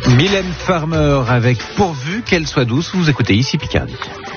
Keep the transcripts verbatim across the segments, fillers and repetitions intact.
Mylène Farmer avec Pourvu qu'elle soit douce, vous écoutez ici Picardie.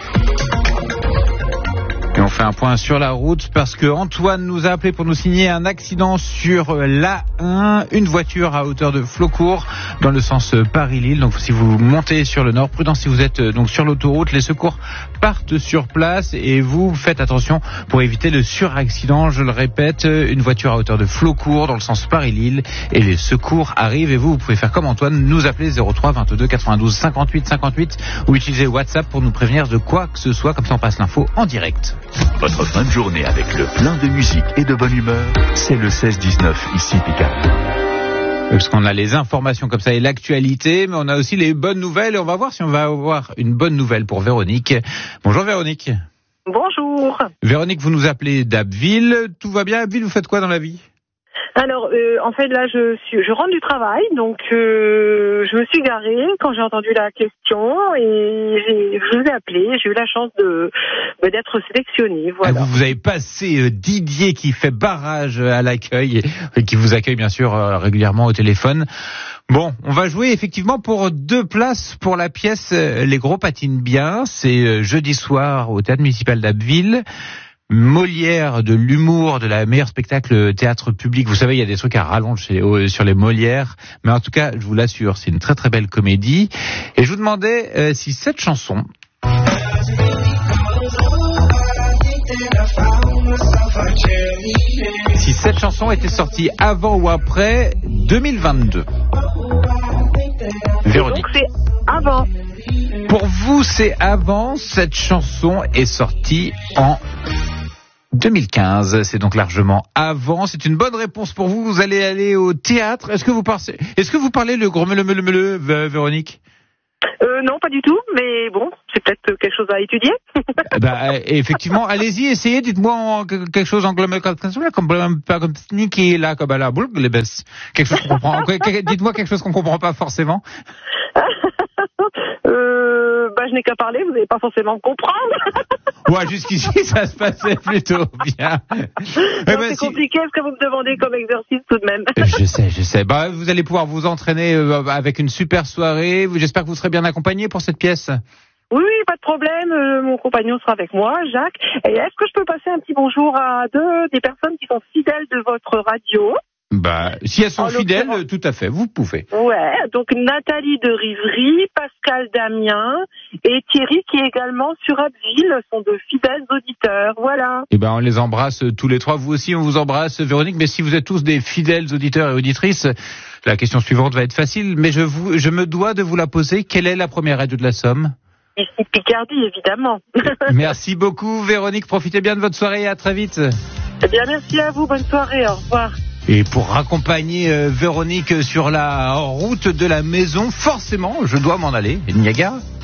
Et on fait un point sur la route parce que Antoine nous a appelé pour nous signer un accident sur l'A un, une voiture à hauteur de Flaucourt dans le sens Paris-Lille. Donc si vous montez sur le nord, prudence si vous êtes donc sur l'autoroute, les secours partent sur place et vous faites attention pour éviter le suraccident. Je le répète, une voiture à hauteur de Flaucourt dans le sens Paris-Lille et les secours arrivent et vous, vous pouvez faire comme Antoine, nous appeler zéro trois vingt-deux quatre-vingt-douze cinquante-huit cinquante-huit ou utiliser WhatsApp pour nous prévenir de quoi que ce soit, comme ça on passe l'info en direct. Votre fin de journée avec le plein de musique et de bonne humeur, c'est le seize dix-neuf ici Picardie. Parce qu'on a les informations comme ça et l'actualité, mais on a aussi les bonnes nouvelles et on va voir si on va avoir une bonne nouvelle pour Véronique. Bonjour Véronique. Bonjour. Véronique, vous nous appelez d'Abbeville. Tout va bien à Abbeville, vous faites quoi dans la vie ? Alors, euh, en fait, là, je suis, je rentre du travail, donc euh, je me suis garée quand j'ai entendu la question et j'ai, je vous ai appelé. J'ai eu la chance de d'être sélectionnée. Voilà. Ah, vous, vous avez passé euh, Didier qui fait barrage à l'accueil et qui vous accueille bien sûr euh, régulièrement au téléphone. Bon, on va jouer effectivement pour deux places pour la pièce euh, Les Gros patinent bien. C'est euh, jeudi soir au Théâtre municipal d'Abbeville. Molière, de l'humour, de la meilleure spectacle théâtre public. Vous savez, il y a des trucs à rallonge sur les Molières, mais en tout cas, je vous l'assure, c'est une très très belle comédie. Et je vous demandais euh, si cette chanson, si cette chanson était sortie avant ou après deux mille vingt-deux. Véronique. Donc c'est avant. Pour vous, c'est avant. Cette chanson est sortie en deux mille quinze, c'est donc largement avant. C'est une bonne réponse pour vous. Vous allez aller au théâtre. Est-ce que vous parlez, est-ce que vous parlez le gros meule meule meule, Véronique ? Euh, non, pas du tout, mais bon, c'est peut-être quelque chose à étudier. Bah, effectivement, allez-y, essayez, dites-moi en, quelque chose en comme comme comme sneaky là, comme à la boule, les baisses. Quelque chose qu'on comprend. Dites-moi quelque chose qu'on comprend pas forcément. euh, bah, je n'ai qu'à parler, vous n'allez pas forcément comprendre. Ouais, jusqu'ici, ça se passait plutôt bien. Non, ben, c'est si... compliqué ce que vous me demandez comme exercice tout de même. Je sais, je sais. Bah, vous allez pouvoir vous entraîner avec une super soirée. J'espère que vous serez bien accompagné pour cette pièce. Oui, oui, pas de problème. Euh, mon compagnon sera avec moi, Jacques. Et est-ce que je peux passer un petit bonjour à deux des personnes qui sont fidèles de votre radio ? Bah, si elles sont en fidèles, euh, tout à fait, vous pouvez. Ouais, donc Nathalie de Rivry, Pascal Damien et Thierry qui également sur Abbeville sont de fidèles auditeurs, voilà. Eh ben, on les embrasse tous les trois. Vous aussi, on vous embrasse, Véronique. Mais si vous êtes tous des fidèles auditeurs et auditrices, la question suivante va être facile. Mais je vous, je me dois de vous la poser. Quelle est la première radio de la Somme ? Ici Picardie, évidemment. Merci beaucoup, Véronique. Profitez bien de votre soirée et à très vite. Eh bien, merci à vous. Bonne soirée. Au revoir. Et pour raccompagner euh, Véronique sur la route de la maison, forcément, je dois m'en aller. Niagara.